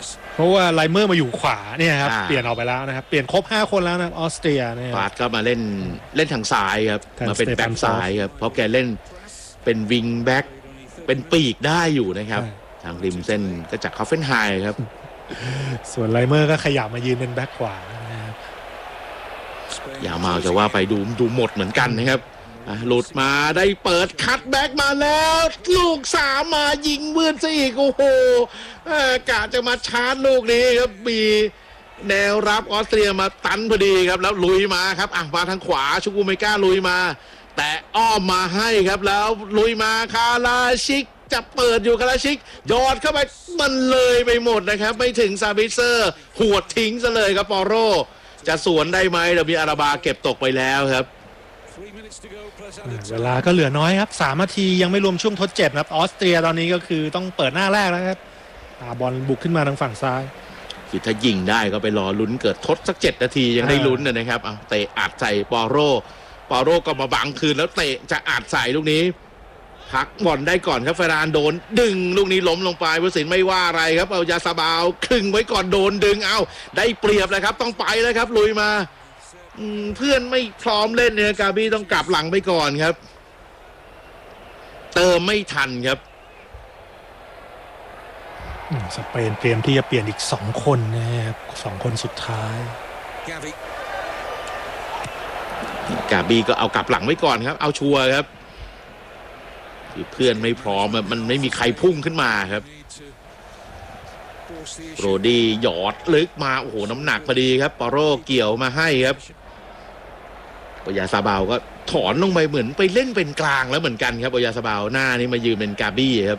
เพราะว่าไลเมอร์มาอยู่ขวาเนี่ยครับเปลี่ยนออกไปแล้วนะครับเปลี่ยนครบ5คนแล้วนะออสเตรียเนี่ยฟาดก็มาเล่นทางซ้ายครับมาเป็นแบ็คซ้ายครับเพราะแกเล่นเป็นวิงแบ็คเป็นปีกได้อยู่นะครับทางริมเส้นก็จากคอฟเฟนไฮครับส่วนไลเมอร์ก็ขยับมายืนเป็นแบ็คขวานะครับอย่ามาจะว่าไปดูหมดเหมือนกันนะครับหลุดมาได้เปิดคัตแบ็กมาแล้วลูก3มายิงวืนซะอีกโอ้โหกะจะมาชาร์จลูกนี้ครับมีแนวรับออสเตรียมาตันพอดีครับแล้วลุยมาครับมาทางขวาชูกูเมก้าลุยมาแต่อ้อมมาให้ครับแล้วลุยมาคาราชิกจะเปิดอยู่คาราชิกยอดเข้าไปมันเลยไปหมดนะครับไม่ถึงซาบิเซอร์หวดทิ้งซะเลยครับปอโรจะสวนได้ไหมเดี๋ยวมีอาราบาเก็บตกไปแล้วครับเวลาก็เหลือน้อยครับ3 นาทียังไม่รวมช่วงทดเจ็บครับออสเตรียตอนนี้ก็คือต้องเปิดหน้าแรกแล้วครับบอลบุกขึ้นมาทางฝั่งซ้ายคือถ้ายิงได้ก็ไปรอลุ้นเกิดทดสัก7 นาทียังได้ลุ้นนะครับเตะอัดใส่ปอโรก็มาบังคืนแล้วเตะจะอัดใส่ลูกนี้พักบอลได้ก่อนครับเฟรานโดนดึงลูกนี้ล้มลงไปผู้ตัดสินไม่ว่าอะไรครับเอายาซาบาวครึ่งไว้ก่อนโดนดึงได้เปรียบเลยครับต้องไปแล้วครับลุยมาเพื่อนไม่พร้อมเล่นเนี่ยกาบี้ต้องกลับหลังไปก่อนครับเติมไม่ทันครับสเปนเตรียมที่จะเปลี่ยนอีก2 คนนะครับ2 คนสุดท้ายกาบี้ก็เอากลับหลังไว้ก่อนครับเอาชัวร์ครับเพื่อนไม่พร้อมมันไม่มีใครพุ่งขึ้นมาครับโรดี้หยอดลึกมาโอ้โหน้ำหนักพอดีครับปอโรเกี่ยวมาให้ครับโอยาซาบาวก็ถอนลงไปเหมือนไปเล่นเป็นกลางแล้วเหมือนกันครับโอยาซาบาวหน้านี้มายืนเป็นกาบี้ครับ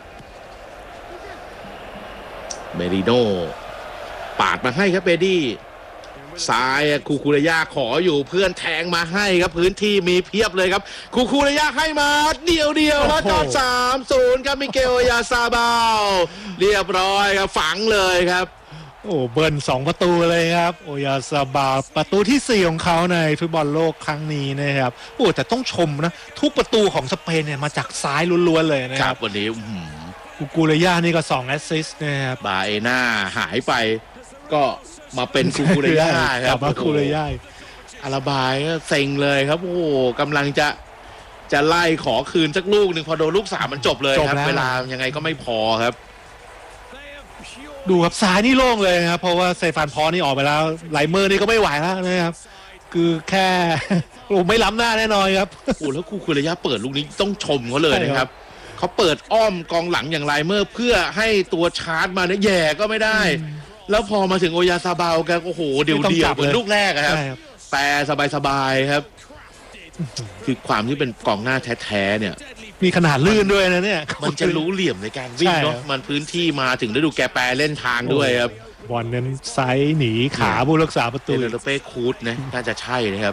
เมริโน่ปาดมาให้ครับเบดี้ซ้ายคูเรย่าขออยู่เพื่อนแทงมาให้ครับพื้นที่มีเพียบเลยครับคูเรย่าให้มาเดียวแล้วจอด3-0ครับมิเกลยาซาบาวเรียบร้อยครับฝังเลยครับโอ้เบิ้ล2 ประตูเลยครับโอยาซาบาวประตูที่4ของเขาในฟุตบอลโลกครั้งนี้นะครับโอ้แต่ต้องชมนะทุกประตูของสเปนเนี่ยมาจากซ้ายล้วนๆเลยนะครับวันนี้คูเรย่านี่ก็2 แอสซิสต์นะครับบาเอน่าหายไปก็มาเป็นคูเรย่าครับมาคูเรย่าอาราบายก็เซ็งเลยครับโอ้กำลังจะไล่ขอคืนสักลูกหนึ่งพอโดนลูก3มันจบเลยครับเวลายังไงก็ไม่พอครับดูครับซ้ายนี่โล่งเลยครับเพราะว่าเซฟานพอนี่ออกไปแล้วไลเมอร์นี่ก็ไม่ไหวแล้วนะครับคือแค่ไม่ล้ำหน้าแน่นอนครับโอ้แล้วคูเรย่าเปิดลูกนี้ต้องชมเขาเลยนะครับเขาเปิดอ้อมกองหลังอย่างไลเมอร์เพื่อให้ตัวชาร์จมาเนี่ยแย่ก็ไม่ได้แล้วพอมาถึงโอยาซาบาวแกโอ้โหเดี่ยวเหมือนลูกแรกครับแต่สบายๆครับคือความที่เป็นกองหน้าแท้ๆเนี่ยมีขนาดลื่นด้วยนะเนี่ยมันจะรู้เหลี่ยมในการวิ่งเนาะมันพื้นที่มาถึงฤดูแกแปรเล่นทางด้วยครับบอลนั้นไซส์หนีขาผู้รักษาประตูเดโลเป้คูดนะน่าจะใช่นะครับ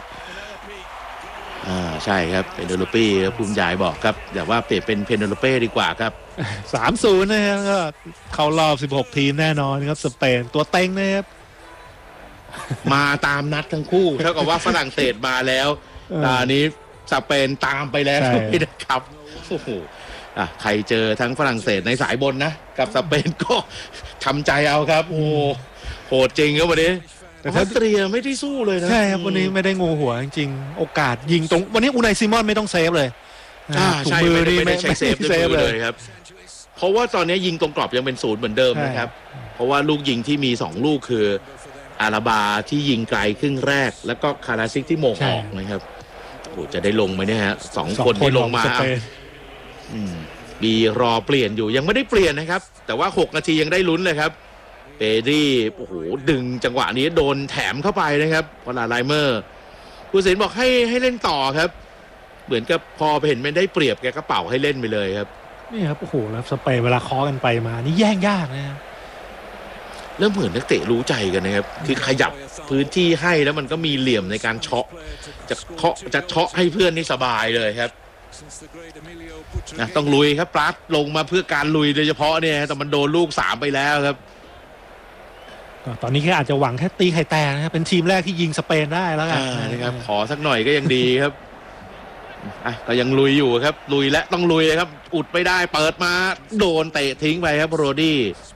ใช่ครับเป็นเดโลเป้ภูมิใจบอกครับแต่ว่าเปลี่ยนเป็นเพนเดโลเป้ดีกว่าครับ 3-0นะครับก็เข้ารอบ16 ทีมแน่นอนครับสเปนตัวเต็งนะครับมาตามนัดทั้งคู่เท่ากับว่าฝรั่งเศสมาแล้วตอนนี้สเปนตามไปแล้วนะครับโอ้โหใครเจอทั้งฝรั่งเศสในสายบนนะกับสเปนก็ทำใจเอาครับโอ้โหดจริงครับวันนี้แต่ออสเตรียไม่ได้สู้เลยนะใช่ครับวันนี้ไม่ได้งูหัวจริงๆโอกาสยิงตรงวันนี้อูไนซิมอนไม่ต้องเซฟเลยใช่ไม่ได้ใช้เซฟเลยครับเพราะว่าตอนนี้ยิงตรงกรอบยังเป็น0เหมือนเดิมนะครับเพราะว่าลูกยิงที่มี2 ลูกคืออาราบาที่ยิงไกลครึ่งแรกแล้วก็คาราซิกที่โมงออกนะครับโอ้จะได้ลงไหมเนี่ยฮะ2 คนที่ลงมามีรอเปลี่ยนอยู่ยังไม่ได้เปลี่ยนนะครับแต่ว่า6 นาทียังได้ลุ้นเลยครับเปดี้โอ้โหดึงจังหวะนี้โดนแถมเข้าไปนะครับพอลาไลเมอร์ผู้ตัดสินบอกให้เล่นต่อครับเหมือนกับพอไปเห็นมันได้เปรียบแกก็เป่าให้เล่นไปเลยครับนี่ครับโอ้โหแล้วสเปนเวลาเคาะกันไปมานี่แย่งยากนะเริ่มเหมือนนักเตะรู้ใจกันนะครับคือขยับพื้นที่ให้แล้วมันก็มีเหลี่ยมในการเฉาะจะเฉาะให้เพื่อนนี่สบายเลยครับต้องลุยครับปลัดลงมาเพื่อการลุยโดยเฉพาะเนี่ยแต่มันโดนลูก3ไปแล้วครับตอนนี้แค่อาจจะหวังแค่ตีไข่แตกนะครับเป็นทีมแรกที่ยิงสเปนได้แล้วกันนะครับขอสักหน่อยก็ยังดีครับก็ยังลุยอยู่ครับลุยและต้องลุยครับอุดไม่ได้เปิดมาโดนเตะทิ้งไปครับโรดี้